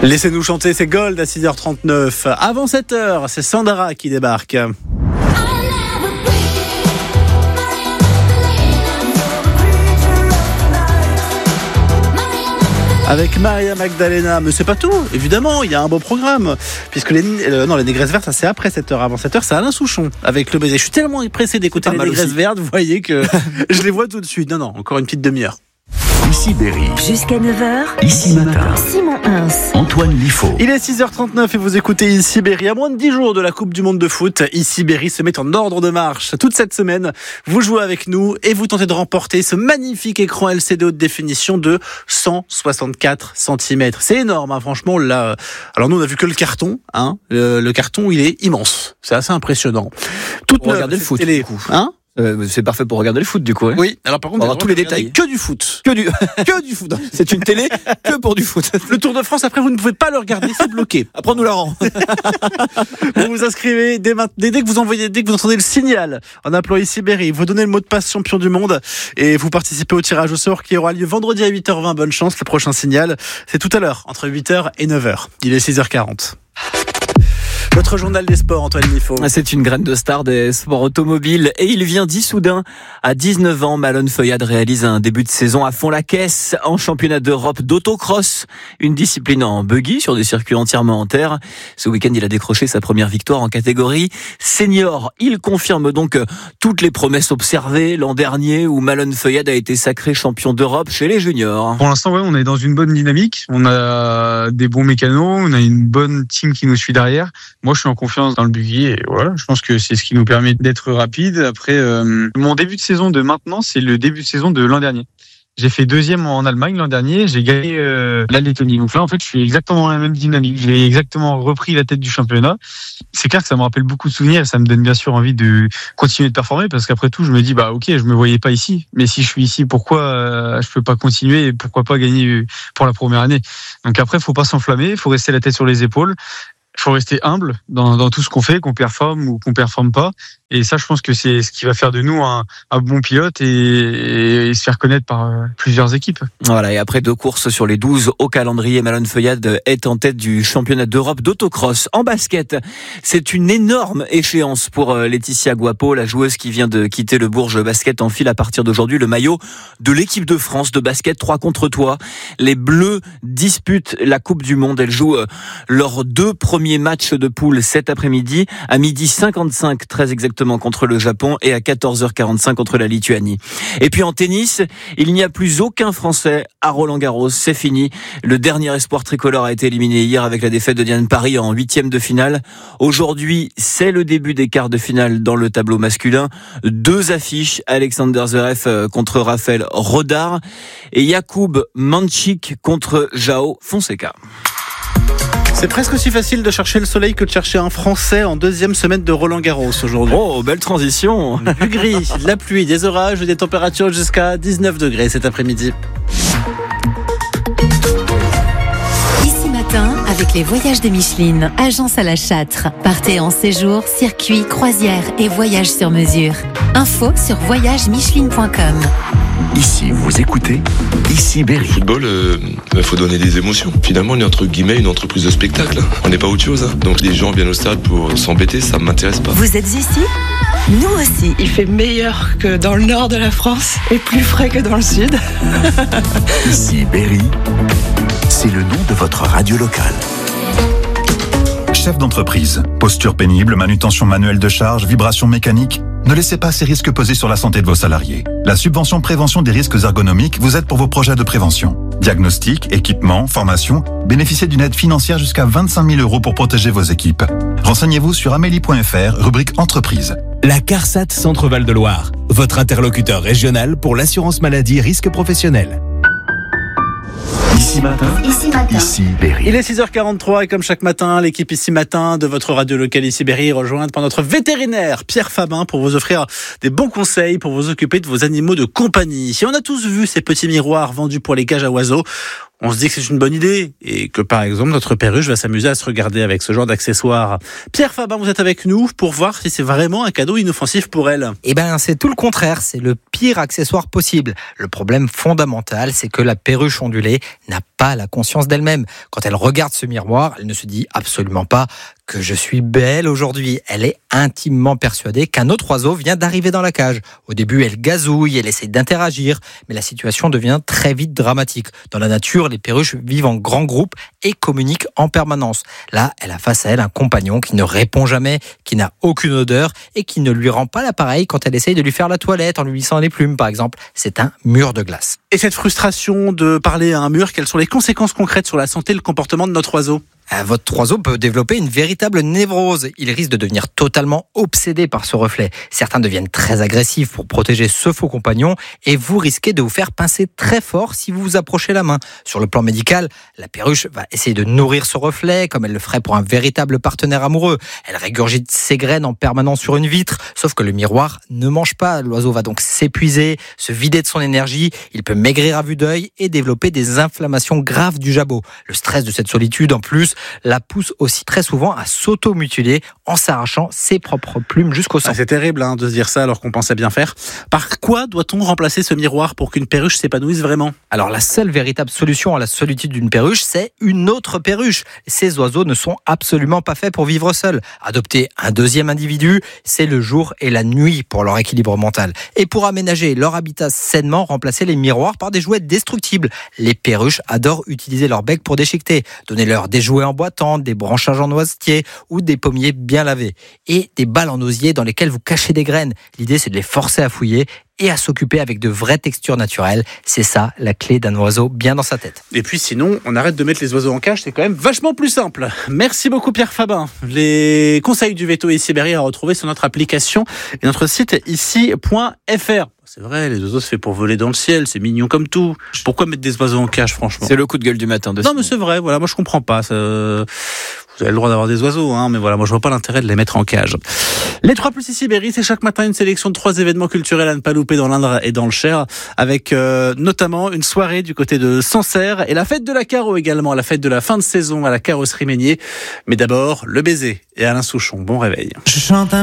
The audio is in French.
Laissez-nous chanter, c'est Gold à 6h39. Avant 7h, c'est Sandra qui débarque. Avec Maria Magdalena, mais c'est pas tout, évidemment, il y a un beau programme, puisque les Négresses Vertes, ça c'est après 7h, avant 7h, c'est Alain Souchon, avec le baiser. Je suis tellement pressé d'écouter les Négresses Vertes, vous voyez que je les vois tout de suite. Non, encore une petite demi-heure. Ici Berry. Jusqu'à 9h. Ici Matin. Simon Hins. Antoine Liffaut. Il est 6h39 et vous écoutez Ici Berry. À moins de 10 jours de la Coupe du Monde de foot, Ici Berry se met en ordre de marche. Toute cette semaine, vous jouez avec nous et vous tentez de remporter ce magnifique écran LCD haute définition de 164 cm. C'est énorme, hein, franchement. Là, alors nous, on a vu que le carton. Hein. Le carton, il est immense. C'est assez impressionnant. Pour regarder le foot, du coup. Hein. C'est parfait pour regarder le foot, du coup. Hein. Oui, alors par contre, on va tous les détails. Que du foot. Que du foot. C'est une télé que pour du foot. Le Tour de France, après, vous ne pouvez pas le regarder, c'est bloqué. Après, on nous la rend. Vous vous inscrivez dès que vous entendez le signal en appelant Ici Berry. Vous donnez le mot de passe champion du monde et vous participez au tirage au sort qui aura lieu vendredi à 8h20. Bonne chance, le prochain signal, c'est tout à l'heure, entre 8h et 9h. Il est 6h40. Votre journal des sports, Antoine Liffaut. C'est une graine de star des sports automobiles et il vient d'Issoudun. À 19 ans, Malone Feuillade réalise un début de saison à fond la caisse en championnat d'Europe d'autocross. Une discipline en buggy sur des circuits entièrement en terre. Ce week-end, il a décroché sa première victoire en catégorie senior. Il confirme donc toutes les promesses observées l'an dernier où Malone Feuillade a été sacré champion d'Europe chez les juniors. Pour l'instant, on est dans une bonne dynamique. On a des bons mécanos, on a une bonne team qui nous suit derrière. Moi, je suis en confiance dans le buggy et voilà, je pense que c'est ce qui nous permet d'être rapide. Après, mon début de saison de maintenant, c'est le début de saison de l'an dernier. J'ai fait 2e en Allemagne l'an dernier, j'ai gagné la Lettonie. Donc là, en fait, je suis exactement dans la même dynamique. J'ai exactement repris la tête du championnat. C'est clair que ça me rappelle beaucoup de souvenirs et ça me donne bien sûr envie de continuer de performer parce qu'après tout, je me dis, ok, je me voyais pas ici. Mais si je suis ici, pourquoi je peux pas continuer et pourquoi pas gagner pour la première année? Donc après, faut pas s'enflammer, faut rester la tête sur les épaules. Il faut rester humble dans tout ce qu'on fait, qu'on performe ou qu'on performe pas. Et ça, je pense que c'est ce qui va faire de nous un bon pilote et se faire connaître par plusieurs équipes. Voilà, et après 2 courses sur les 12 au calendrier, Malone Feuillade est en tête du championnat d'Europe d'autocross. En basket, c'est une énorme échéance pour Laetitia Guapo, la joueuse qui vient de quitter le Bourges Basket, enfile à partir d'aujourd'hui le maillot de l'équipe de France de basket 3 contre 3. Les Bleus disputent la Coupe du Monde. Elles jouent leurs 2 premiers matchs de poule cet après-midi, à 12h55, très exactement contre le Japon et à 14h45 contre la Lituanie. Et puis en tennis, il n'y a plus aucun Français à Roland-Garros, c'est fini. Le dernier espoir tricolore a été éliminé hier avec la défaite de Diane Parry en 8e de finale. Aujourd'hui, c'est le début des quarts de finale dans le tableau masculin. 2 affiches, Alexander Zverev contre Rafael Rodar et Jakub Manchik contre João Fonseca. C'est presque aussi facile de chercher le soleil que de chercher un Français en 2e semaine de Roland-Garros aujourd'hui. Oh, belle transition. Du gris, de la pluie, des orages et des températures jusqu'à 19 degrés cet après-midi. Ici Matin, avec les voyages de Micheline, agence à la Châtre. Partez en séjour, circuit, croisière et voyage sur mesure. Info sur voyagemicheline.com. Ici, vous écoutez Ici Berry. Football, faut donner des émotions. Finalement, on est entre guillemets une entreprise de spectacle. On n'est pas autre chose. Donc les gens viennent au stade pour s'embêter, ça m'intéresse pas. Vous êtes ici ? Nous aussi. Il fait meilleur que dans le nord de la France et plus frais que dans le sud. Ici Berry, c'est le nom de votre radio locale. Chef d'entreprise, posture pénible, manutention manuelle de charge, vibration mécanique. Ne laissez pas ces risques peser sur la santé de vos salariés. La subvention prévention des risques ergonomiques vous aide pour vos projets de prévention. Diagnostic, équipement, formation, bénéficiez d'une aide financière jusqu'à 25 000 € pour protéger vos équipes. Renseignez-vous sur amélie.fr, rubrique entreprise. La CARSAT Centre-Val de Loire, votre interlocuteur régional pour l'assurance maladie risque professionnel. Ici Matin. Ici Matin. Ici Berry. Il est 6h43 et comme chaque matin, l'équipe Ici Matin de votre radio locale Ici Berry est rejointe par notre vétérinaire Pierre Fabin pour vous offrir des bons conseils pour vous occuper de vos animaux de compagnie. Si on a tous vu ces petits miroirs vendus pour les cages à oiseaux, on se dit que c'est une bonne idée et que par exemple notre perruche va s'amuser à se regarder avec ce genre d'accessoires. Pierre Fabin, vous êtes avec nous pour voir si c'est vraiment un cadeau inoffensif pour elle. Eh ben, c'est tout le contraire, c'est le pire accessoire possible. Le problème fondamental, c'est que la perruche ondulée n'a pas la conscience d'elle-même. Quand elle regarde ce miroir, elle ne se dit absolument pas que je suis belle aujourd'hui. Elle est intimement persuadée qu'un autre oiseau vient d'arriver dans la cage. Au début, elle gazouille, elle essaie d'interagir, mais la situation devient très vite dramatique. Dans la nature, les perruches vivent en grands groupes et communiquent en permanence. Là, elle a face à elle un compagnon qui ne répond jamais, qui n'a aucune odeur et qui ne lui rend pas l'appareil quand elle essaye de lui faire la toilette en lui lissant les plumes, par exemple. C'est un mur de glace. Et cette frustration de parler à un mur, quelles sont les conséquences concrètes sur la santé et le comportement de notre oiseau ? Votre oiseau peut développer une véritable névrose. Il risque de devenir totalement obsédé par ce reflet. Certains deviennent très agressifs pour protéger ce faux compagnon et vous risquez de vous faire pincer très fort si vous vous approchez la main. Sur le plan médical, la perruche va essayer de nourrir ce reflet comme elle le ferait pour un véritable partenaire amoureux. Elle régurgite ses graines en permanence sur une vitre, sauf que le miroir ne mange pas. L'oiseau va donc s'épuiser, se vider de son énergie. Il peut maigrir à vue d'œil et développer des inflammations graves du jabot. Le stress de cette solitude, en plus, la pousse aussi très souvent à s'auto-mutiler en s'arrachant ses propres plumes jusqu'au sang. C'est terrible de se dire ça alors qu'on pensait bien faire. Par quoi doit-on remplacer ce miroir pour qu'une perruche s'épanouisse vraiment ? Alors la seule véritable solution à la solitude d'une perruche, c'est une autre perruche. Ces oiseaux ne sont absolument pas faits pour vivre seuls. Adopter un deuxième individu, c'est le jour et la nuit pour leur équilibre mental. Et pour aménager leur habitat sainement, remplacer les miroirs par des jouets destructibles. Les perruches adorent utiliser leur bec pour déchiqueter. Donnez-leur des jouets en bois tendre, des branchages en noisetier ou des pommiers bien lavés. Et des balles en osier dans lesquelles vous cachez des graines. L'idée, c'est de les forcer à fouiller et à s'occuper avec de vraies textures naturelles. C'est ça, la clé d'un oiseau bien dans sa tête. Et puis sinon, on arrête de mettre les oiseaux en cage, c'est quand même vachement plus simple. Merci beaucoup Pierre Fabin. Les conseils du Veto ici Berry à retrouver sur notre application et notre site ici.fr. C'est vrai, les oiseaux se fait pour voler dans le ciel, c'est mignon comme tout. Pourquoi mettre des oiseaux en cage, franchement ? C'est le coup de gueule du matin. Non, mais c'est vrai, voilà, moi je comprends pas. Vous avez le droit d'avoir des oiseaux, mais voilà, moi je vois pas l'intérêt de les mettre en cage. Les 3+ ici Berry, c'est chaque matin une sélection de 3 événements culturels à ne pas louper dans l'Indre et dans le Cher, avec notamment une soirée du côté de Sancerre et la fête de la Carreau également, la fête de la fin de saison à la Carrosserie Meignier. Mais d'abord, le baiser et Alain Souchon. Bon réveil. Je chante un